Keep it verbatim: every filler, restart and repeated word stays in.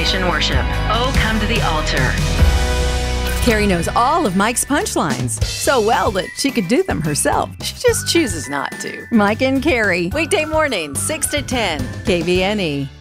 Christian worship. Oh, come to the altar. Carrie knows all of Mike's punchlines so well that she could do them herself. She just chooses not to. Mike and Carrie, weekday mornings, six to ten, K V N E.